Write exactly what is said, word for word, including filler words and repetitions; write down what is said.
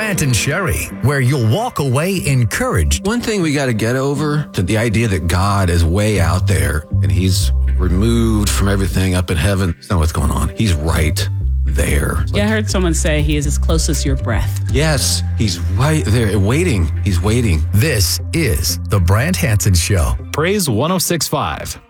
Brant and Sherry, where you'll walk away encouraged. One thing we got to get over to the idea that God is way out there and he's removed from everything up in heaven. That's not what's going on. He's right there. Yeah, I heard someone say he is as close as your breath. Yes, he's right there, waiting. He's waiting. This is The Brant Hansen Show. Praise one oh six point five.